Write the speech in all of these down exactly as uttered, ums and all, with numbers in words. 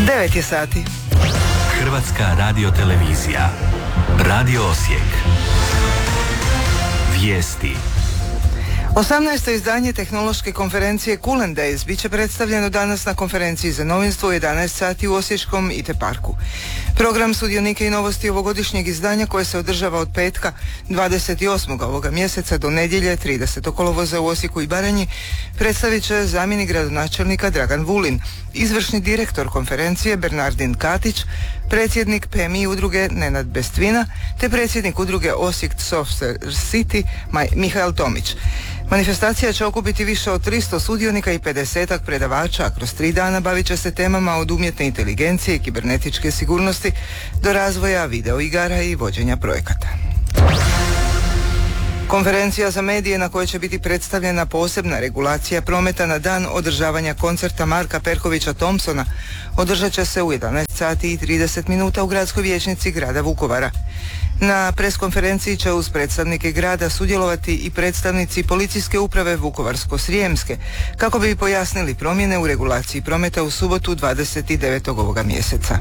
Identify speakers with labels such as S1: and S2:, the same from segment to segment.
S1: devet je sati.
S2: Hrvatska radiotelevizija. Radio Osijek. Vijesti.
S1: osamnaesto izdanje tehnološke konferencije Coolant Days bit će predstavljeno danas na konferenciji za novinstvo u jedanaest sati u Osječkom I T parku. Program, sudionike i novosti ovogodišnjeg izdanja koje se održava od petka dvadeset osmog ovoga mjeseca do nedjelje tridesetog kolovoza u Osijeku i Baranji predstavit će zamjenik gradonačelnika Dragan Vulin, izvršni direktor konferencije Bernardin Katić, predsjednik P M I udruge Nenad Bestvina te predsjednik udruge Osijek Software City Mihael Tomić. Manifestacija će okupiti više od tristo sudionika i pedesetak predavača, a kroz tri dana bavit će se temama od umjetne inteligencije i kibernetičke sigurnosti do razvoja videoigara i vođenja projekata. Konferencija za medije na kojoj će biti predstavljena posebna regulacija prometa na dan održavanja koncerta Marka Perkovića Thompsona održat će se u jedanaest sati i trideset minuta u gradskoj vijećnici grada Vukovara. Na preskonferenciji će uz predstavnike grada sudjelovati i predstavnici policijske uprave Vukovarsko-srijemske kako bi pojasnili promjene u regulaciji prometa u subotu dvadeset devetog ovoga mjeseca.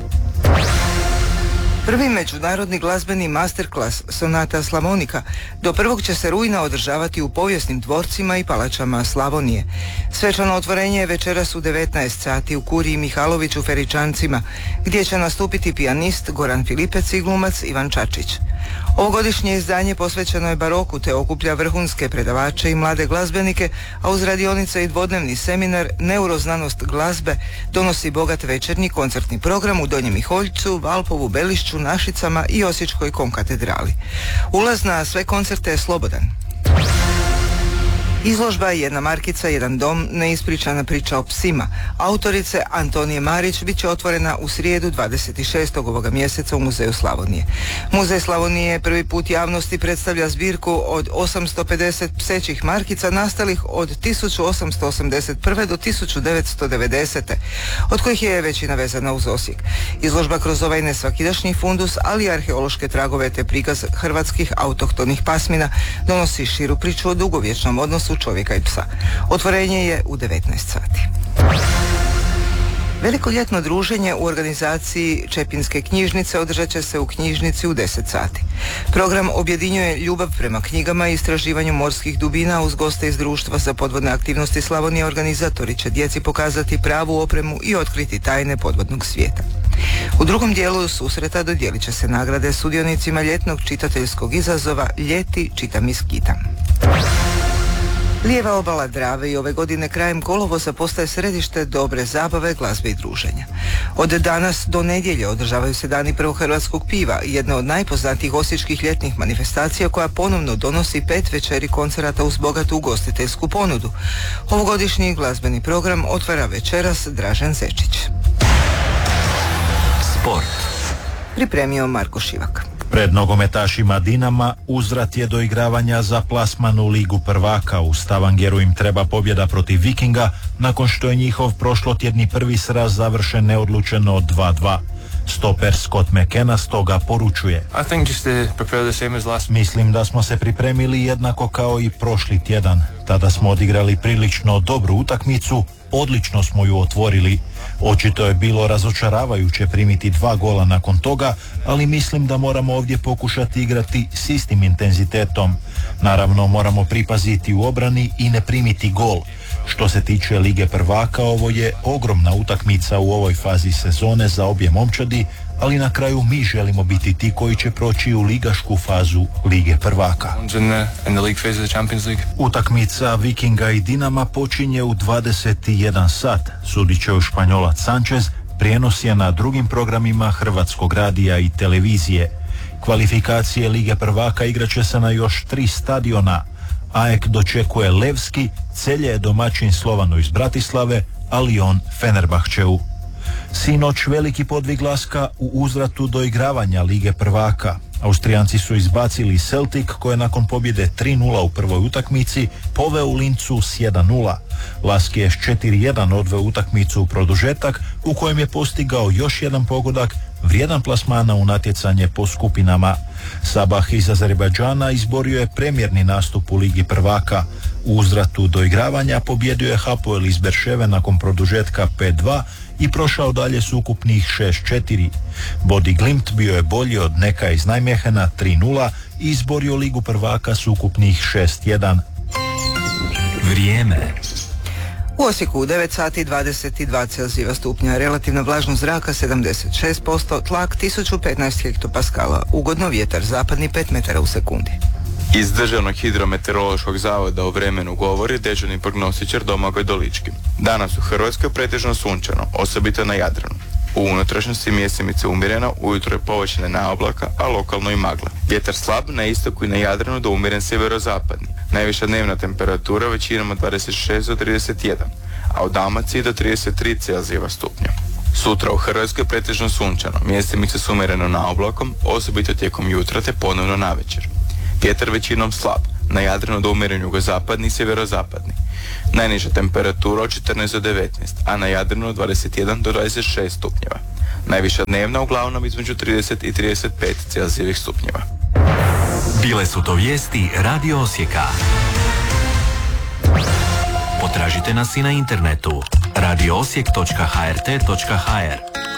S1: Prvi međunarodni glazbeni masterclass Sonata Slavonika do prvog će se rujna održavati u povijesnim dvorcima i palačama Slavonije. Svečano otvorenje je večeras u devetnaest sati u Kuriji Mihalović u Feričancima, gdje će nastupiti pijanist Goran Filipec i glumac Ivan Čačić. Ovogodišnje izdanje posvećeno je baroku te okuplja vrhunske predavače i mlade glazbenike, a uz radionice i dvodnevni seminar Neuroznanost glazbe donosi bogat večernji koncertni program u Donjem Miholjcu, Valpovu, Belišću, Našicama i Osječkoj konkatedrali. Ulaz na sve koncerte je slobodan. Izložba Jedna markica, jedan dom, neispričana priča o psima autorice Antonije Marić bit će otvorena u srijedu dvadeset šestog ovoga mjeseca u Muzeju Slavonije. Muzej Slavonije prvi put javnosti predstavlja zbirku od osamsto pedeset psećih markica nastalih od tisuću osamsto osamdeset prve do tisuću devetsto devedesete od kojih je većina vezana uz Osijek. Izložba kroz ovaj nesvakidašnji fundus, ali i arheološke tragove te prikaz hrvatskih autohtonih pasmina donosi širu priču o dugovječnom odnosu čovjeka i psa. Otvorenje je u devetnaest sati. Veliko ljetno druženje u organizaciji Čepinske knjižnice održat će se u knjižnici u deset sati. Program objedinjuje ljubav prema knjigama i istraživanju morskih dubina uz goste iz Društva za podvodne aktivnosti Slavonije. Organizatori će djeci pokazati pravu opremu i otkriti tajne podvodnog svijeta. U drugom dijelu susreta dodijelit će se nagrade sudionicima ljetnog čitateljskog izazova Ljeti čitam i skitam. Lijeva obala Drave i ove godine krajem kolovoza postaje središte dobre zabave, glazbe i druženja. Od danas do nedjelje održavaju se dani prvog hrvatskog piva, jedna od najpoznatijih osječkih ljetnih manifestacija koja ponovno donosi pet večeri koncerata uz bogatu ugostiteljsku ponudu. Ovogodišnji glazbeni program otvara večeras Dražen Zečić.
S2: Sport.
S1: Pripremio Marko Šivak.
S3: Pred nogometašima Dinama uzvrat je do igravanja za plasman u Ligu prvaka. U Stavangeru im treba pobjeda protiv Vikinga nakon što je njihov prošlotjedni prvi sraz završen neodlučeno dva dva. Stoper Scott McKenna stoga poručuje: Mislim da smo se pripremili jednako kao i prošli tjedan. Tada smo odigrali prilično dobru utakmicu, odlično smo ju otvorili. Očito je bilo razočaravajuće primiti dva gola nakon toga, ali mislim da moramo ovdje pokušati igrati s istim intenzitetom. Naravno, moramo pripaziti u obrani i ne primiti gol. Što se tiče Lige prvaka, ovo je ogromna utakmica u ovoj fazi sezone za obje momčadi, ali na kraju mi želimo biti ti koji će proći u ligašku fazu Lige prvaka. Utakmica Vikinga i Dinama počinje u dvadeset jedan sat, sudit će u Španjolac Sanchez, prijenos je na drugim programima Hrvatskog radija i televizije. Kvalifikacije Lige prvaka igraće se na još tri stadiona. A E K dočekuje Levski, Celje je domaćin Slovanu iz Bratislave, a Lyon Fenerbahčeu. Sinoć veliki podvig Laska u uzvratu do igravanja Lige prvaka. Austrijanci su izbacili Celtic, koje nakon pobjede tri nula u prvoj utakmici poveo u Lincu s jedan nula. Laski je s četiri jedan odveo utakmicu u produžetak u kojem je postigao još jedan pogodak vrijedan plasmana u natjecanje po skupinama. Sabah iz Azerbajdžana izborio je premjerni nastup u Ligi prvaka. U uzvratu doigravanja pobjedio je Hapoel iz Berševe nakon produžetka pet dva i prošao dalje s ukupnih šest četiri. Bodi Glimt bio je bolji od Neka iz Najmehena tri nula i izborio Ligu prvaka s ukupnih šest jedan.
S2: Vrijeme.
S1: U Osijeku u devet sati dvadeset dva Celzijeva stupnja, relativna vlažnost zraka sedamdeset šest posto, tlak tisuću petnaest hektopaskala, ugodno vjetar zapadni pet metara u sekundi.
S4: Iz Državnog hidrometeorološkog zavoda o vremenu govori dežurni prognostičar Domagoj Dolički. Danas u Hrvatskoj pretežno sunčano, osobito na Jadranu. U unutrašnjosti mjesemice umjereno, ujutro je povećana oblaka, a lokalno i magla. Vjetar slab na istoku i na Jadranu do umjeren sjeverozapadni. Najviša dnevna temperatura većinom od dvadeset šest do trideset jedan, a u Dalmaciji do trideset tri Celzijeva stupnja. Sutra u Hrvatskoj pretežno sunčano, mjesemice su umjereno na oblakom, osobito tijekom jutra te ponovno navečer. Vjetar većinom slab, na Jadranu do umjeren jugozapadni i sjeverozapadni. Najniža temperatura od četrnaest do devetnaest, a na Jadranu od dvadeset jedan do dvadeset šest stupnjeva. Najviša dnevna uglavnom između trideset i trideset pet Celzijevih stupnjeva.
S2: Bile su to vijesti Radio Osijeka. Potražite nas i na internetu radio osijek točka h r t točka h r.